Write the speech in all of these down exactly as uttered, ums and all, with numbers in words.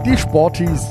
Die Sporties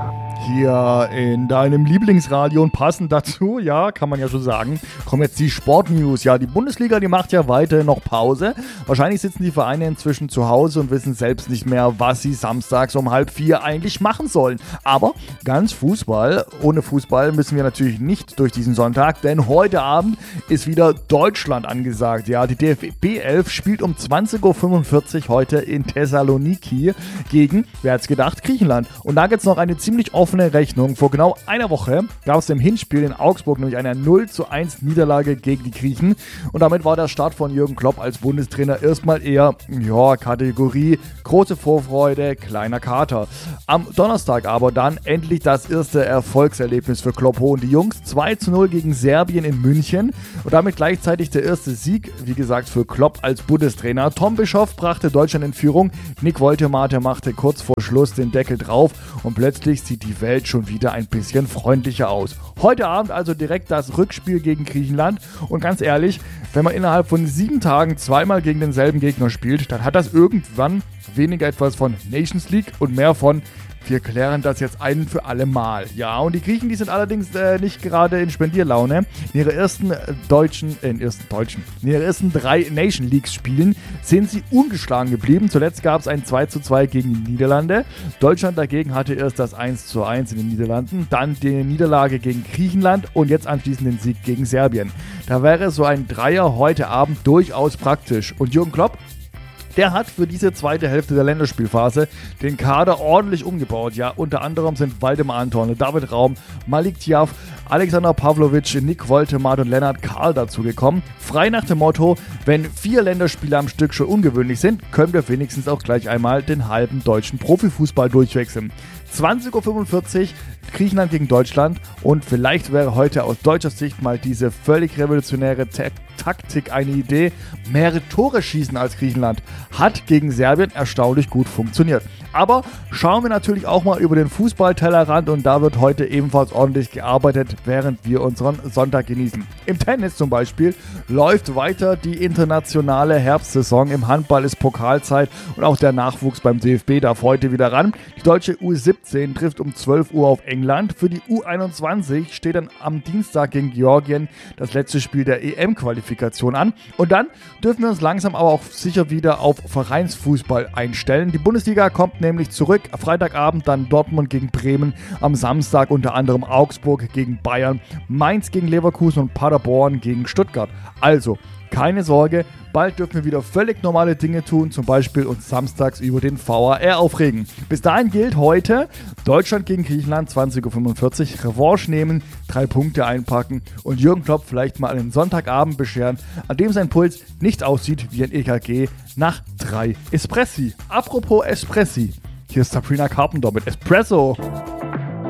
hier in deinem Lieblingsradio und passend dazu, ja, kann man ja schon sagen, kommen jetzt die Sportnews. Ja, die Bundesliga, die macht ja weiter noch Pause. Wahrscheinlich sitzen die Vereine inzwischen zu Hause und wissen selbst nicht mehr, was sie samstags um halb vier eigentlich machen sollen. Aber ganz Fußball, ohne Fußball müssen wir natürlich nicht durch diesen Sonntag, denn heute Abend ist wieder Deutschland angesagt. Ja, die D F B elf spielt um zwanzig Uhr fünfundvierzig heute in Thessaloniki gegen, wer hat's gedacht, Griechenland. Und da gibt's noch eine ziemlich offene Rechnung. Vor genau einer Woche gab es im Hinspiel in Augsburg nämlich eine null zu eins Niederlage gegen die Griechen und damit war der Start von Jürgen Klopp als Bundestrainer erstmal eher, ja, Kategorie große Vorfreude, kleiner Kater. Am Donnerstag aber dann endlich das erste Erfolgserlebnis für Klopp und die Jungs. zwei zu null gegen Serbien in München und damit gleichzeitig der erste Sieg, wie gesagt, für Klopp als Bundestrainer. Tom Bischoff brachte Deutschland in Führung, Nick Woltemade machte kurz vor Schluss den Deckel drauf und plötzlich sieht die Welt schon wieder ein bisschen freundlicher aus. Heute Abend also direkt das Rückspiel gegen Griechenland und ganz ehrlich, wenn man innerhalb von sieben Tagen zweimal gegen denselben Gegner spielt, dann hat das irgendwann weniger etwas von Nations League und mehr von wir klären das jetzt ein für alle Mal. Ja, und die Griechen, die sind allerdings äh, nicht gerade in Spendierlaune. In ihrer ersten äh, deutschen, äh, in ersten deutschen, in ihren ersten drei Nation Leagues Spielen sind sie ungeschlagen geblieben. Zuletzt gab es ein zwei zu zwei gegen die Niederlande. Deutschland dagegen hatte erst das eins zu eins in den Niederlanden, dann die Niederlage gegen Griechenland und jetzt anschließend den Sieg gegen Serbien. Da wäre so ein Dreier heute Abend durchaus praktisch. Und Jürgen Klopp, der hat für diese zweite Hälfte der Länderspielphase den Kader ordentlich umgebaut. Ja, unter anderem sind Waldemar Anton, David Raum, Malik Thiaw, Alexander Pavlovic, Nick Woltemade und Lennart Karl dazugekommen. Frei nach dem Motto, wenn vier Länderspiele am Stück schon ungewöhnlich sind, können wir wenigstens auch gleich einmal den halben deutschen Profifußball durchwechseln. zwanzig Uhr fünfundvierzig, Griechenland gegen Deutschland und vielleicht wäre heute aus deutscher Sicht mal diese völlig revolutionäre Ta- Taktik eine Idee. Mehrere Tore schießen als Griechenland. Hat gegen Serbien erstaunlich gut funktioniert. Aber schauen wir natürlich auch mal über den Fußballtellerrand und da wird heute ebenfalls ordentlich gearbeitet, während wir unseren Sonntag genießen. Im Tennis zum Beispiel läuft weiter die internationale Herbstsaison. Im Handball ist Pokalzeit und auch der Nachwuchs beim D F B darf heute wieder ran. Die deutsche U siebzehn trifft um zwölf Uhr auf England. Für die U einundzwanzig steht dann am Dienstag gegen Georgien das letzte Spiel der E M-Qualifikation an. Und dann dürfen wir uns langsam aber auch sicher wieder auf Vereinsfußball einstellen. Die Bundesliga kommt nämlich zurück. Freitagabend dann Dortmund gegen Bremen. Am Samstag unter anderem Augsburg gegen Bayern, Mainz gegen Leverkusen und Paderborn gegen Stuttgart. Also, keine Sorge, bald dürfen wir wieder völlig normale Dinge tun, zum Beispiel uns samstags über den V A R aufregen. Bis dahin gilt heute Deutschland gegen Griechenland, zwanzig Uhr fünfundvierzig, Revanche nehmen, drei Punkte einpacken und Jürgen Klopp vielleicht mal einen Sonntagabend bescheren, an dem sein Puls nicht aussieht wie ein E K G nach drei Espressi. Apropos Espressi, hier ist Sabrina Carpenter mit Espresso.